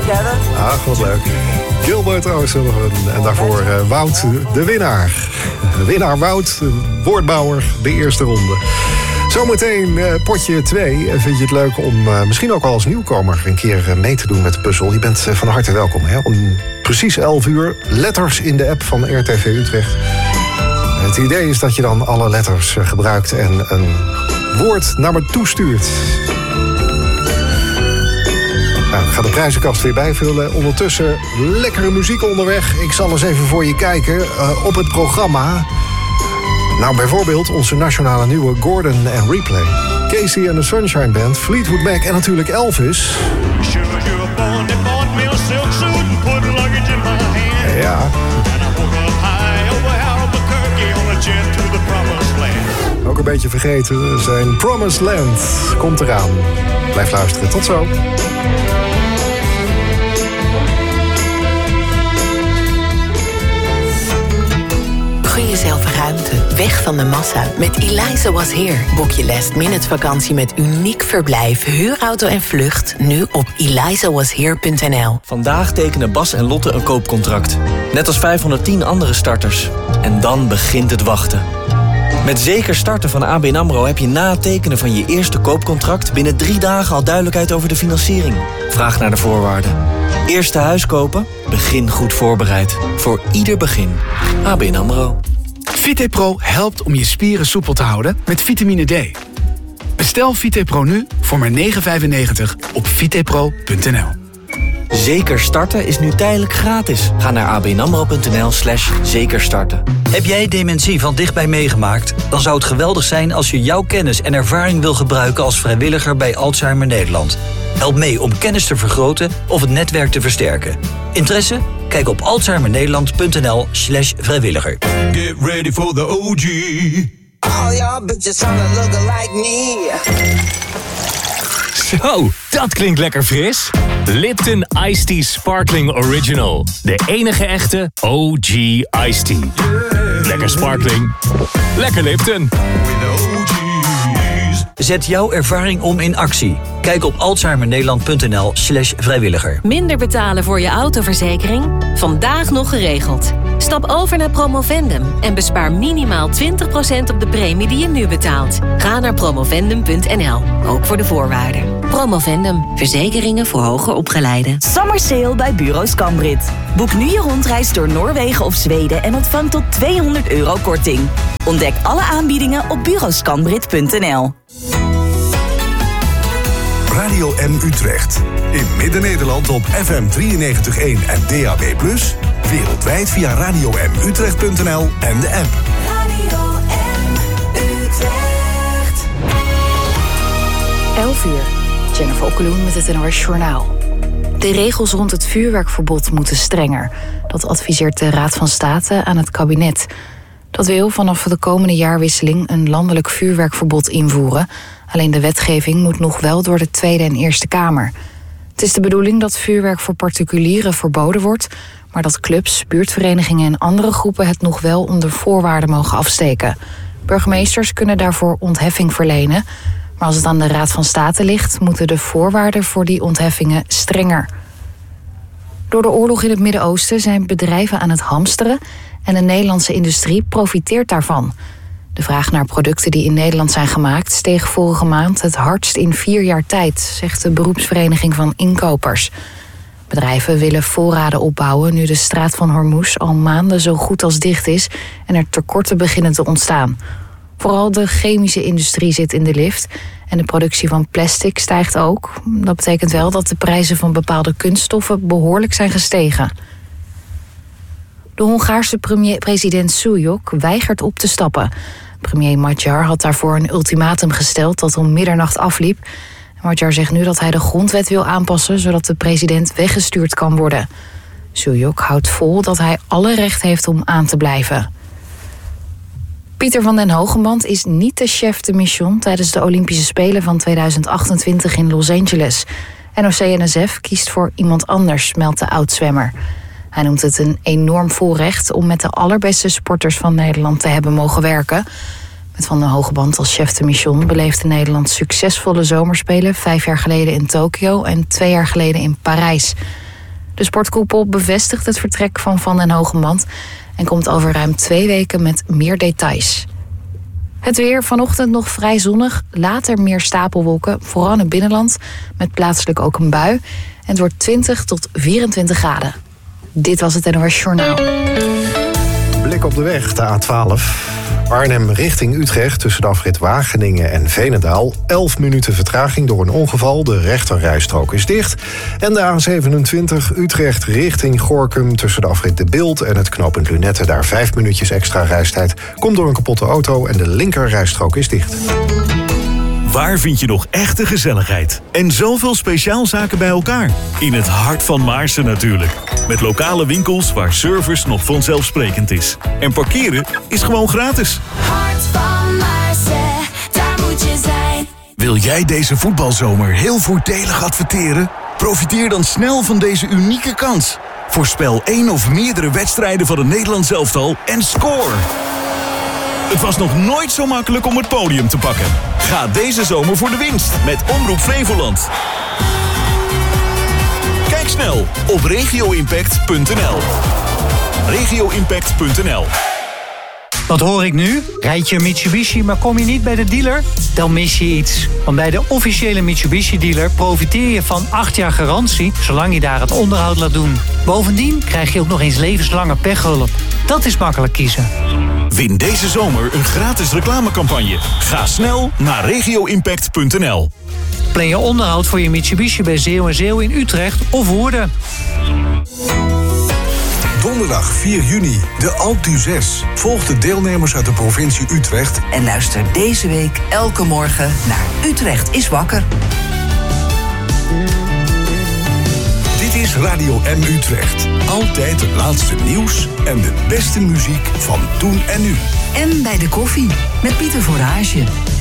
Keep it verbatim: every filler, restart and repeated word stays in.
Ach, wat leuk. Gilbert O'Sullivan en daarvoor uh, Wout, de winnaar. Winnaar Wout, woordbouwer, de eerste ronde. Zometeen uh, potje twee. Vind je het leuk om uh, misschien ook al als nieuwkomer een keer uh, mee te doen met de puzzel? Je bent uh, van harte welkom. Hè? Om precies elf uur, letters in de app van R T V Utrecht. Het idee is dat je dan alle letters uh, gebruikt en een woord naar me toestuurt. Nou, ik ga de prijzenkast weer bijvullen. Ondertussen lekkere muziek onderweg. Ik zal eens even voor je kijken uh, op het programma. Nou, bijvoorbeeld onze nationale nieuwe Gordon en Replay. Casey en de Sunshine Band, Fleetwood Mac en natuurlijk Elvis. Ja. Ook een beetje vergeten zijn Promised Land. Komt eraan. Blijf luisteren. Tot zo. Gun jezelf ruimte, weg van de massa. Met Eliza Was Here boek je last minute vakantie met uniek verblijf, huurauto en vlucht nu op eliza was here punt n l. Vandaag tekenen Bas en Lotte een koopcontract. Net als vijfhonderdtien andere starters. En dan begint het wachten. Met Zeker Starten van A B N AMRO heb je na het tekenen van je eerste koopcontract binnen drie dagen al duidelijkheid over de financiering. Vraag naar de voorwaarden. Eerste huis kopen? Begin goed voorbereid. Voor ieder begin. A B N AMRO. VitePro helpt om je spieren soepel te houden met vitamine D. Bestel VitePro nu voor maar negen vijfennegentig op vitepro punt n l. Zeker Starten is nu tijdelijk gratis. Ga naar abnamro.nl slash zeker starten. Heb jij dementie van dichtbij meegemaakt? Dan zou het geweldig zijn als je jouw kennis en ervaring wil gebruiken als vrijwilliger bij Alzheimer Nederland. Help mee om kennis te vergroten of het netwerk te versterken. Interesse? Kijk op alzheimernederland.nl slash vrijwilliger. Get ready for the O G. All y'all bitches wanna look like me. Zo, dat klinkt lekker fris. Lipton Iced Tea Sparkling Original. De enige echte O G Iced Tea. Lekker sparkling. Lekker Lipton. Zet jouw ervaring om in actie. Kijk op alzheimernederland.nl slash vrijwilliger. Minder betalen voor je autoverzekering? Vandaag nog geregeld. Stap over naar Promovendum en bespaar minimaal twintig procent op de premie die je nu betaalt. Ga naar promovendum punt n l, ook voor de voorwaarden. Promovendum, verzekeringen voor hoger opgeleiden. Summer sale bij Bureau Scambrit. Boek nu je rondreis door Noorwegen of Zweden en ontvang tot tweehonderd euro korting. Ontdek alle aanbiedingen op bureau scambrit punt n l. Radio M Utrecht. In Midden-Nederland op F M drieënnegentig komma één en D A B plus. Wereldwijd via radio m utrecht punt n l en de app. Radio M Utrecht. elf uur. Jennifer Okkeloen met het N O S Journaal. De regels rond het vuurwerkverbod moeten strenger. Dat adviseert de Raad van State aan het kabinet. Dat wil vanaf de komende jaarwisseling een landelijk vuurwerkverbod invoeren. Alleen de wetgeving moet nog wel door de Tweede en Eerste Kamer. Het is de bedoeling dat vuurwerk voor particulieren verboden wordt, maar dat clubs, buurtverenigingen en andere groepen het nog wel onder voorwaarden mogen afsteken. Burgemeesters kunnen daarvoor ontheffing verlenen, maar als het aan de Raad van State ligt, moeten de voorwaarden voor die ontheffingen strenger. Door de oorlog in het Midden-Oosten zijn bedrijven aan het hamsteren en de Nederlandse industrie profiteert daarvan. De vraag naar producten die in Nederland zijn gemaakt steeg vorige maand het hardst in vier jaar tijd, zegt de beroepsvereniging van inkopers. Bedrijven willen voorraden opbouwen nu de straat van Hormuz al maanden zo goed als dicht is en er tekorten beginnen te ontstaan. Vooral de chemische industrie zit in de lift en de productie van plastic stijgt ook. Dat betekent wel dat de prijzen van bepaalde kunststoffen behoorlijk zijn gestegen. De Hongaarse premier, president Sulyok weigert op te stappen. Premier Magyar had daarvoor een ultimatum gesteld dat om middernacht afliep. Magyar zegt nu dat hij de grondwet wil aanpassen zodat de president weggestuurd kan worden. Sulyok houdt vol dat hij alle recht heeft om aan te blijven. Pieter van den Hogeband is niet de chef de mission tijdens de Olympische Spelen van tweeduizend achtentwintig in Los Angeles. N O C N S F kiest voor iemand anders, meldt de oud-zwemmer. Hij noemt het een enorm voorrecht om met de allerbeste sporters van Nederland te hebben mogen werken. Met Van den Hogeband als chef de mission beleefde Nederland succesvolle zomerspelen vijf jaar geleden in Tokio en twee jaar geleden in Parijs. De sportkoepel bevestigt het vertrek van Van den Hoogenband en komt over ruim twee weken met meer details. Het weer vanochtend nog vrij zonnig, later meer stapelwolken, vooral in het binnenland, met plaatselijk ook een bui. En het wordt twintig tot vierentwintig graden. Dit was het N O S Journaal. Blik op de weg, de A twaalf. Arnhem richting Utrecht tussen de afrit Wageningen en Veenendaal. elf minuten vertraging door een ongeval. De rechterrijstrook is dicht. En de A zevenentwintig Utrecht richting Gorinchem tussen de afrit De Bilt en het knooppunt Lunetten. Daar vijf minuutjes extra reistijd. Komt door een kapotte auto en de linkerrijstrook is dicht. Waar vind je nog echte gezelligheid? En zoveel speciaalzaken bij elkaar? In het hart van Maarsen natuurlijk. Met lokale winkels waar service nog vanzelfsprekend is. En parkeren is gewoon gratis. Hart van Maarsen, daar moet je zijn. Wil jij deze voetbalzomer heel voordelig adverteren? Profiteer dan snel van deze unieke kans. Voorspel één of meerdere wedstrijden van het Nederlands elftal en score! Het was nog nooit zo makkelijk om het podium te pakken. Ga deze zomer voor de winst met Omroep Flevoland. Kijk snel op regio impact punt n l. regio impact punt n l. Wat hoor ik nu? Rijd je een Mitsubishi, maar kom je niet bij de dealer? Dan mis je iets. Want bij de officiële Mitsubishi-dealer profiteer je van acht jaar garantie, zolang je daar het onderhoud laat doen. Bovendien krijg je ook nog eens levenslange pechhulp. Dat is makkelijk kiezen. Win deze zomer een gratis reclamecampagne. Ga snel naar regio impact punt n l. Plan je onderhoud voor je Mitsubishi bij Zeeuw en Zeeuw in Utrecht of Woerden. Donderdag vier juni, de Alpe d'Huez. Volg de deelnemers uit de provincie Utrecht. En luister deze week elke morgen naar Utrecht is wakker. Dit is Radio M Utrecht. Altijd het laatste nieuws en de beste muziek van toen en nu. En bij de koffie met Pieter Voorage.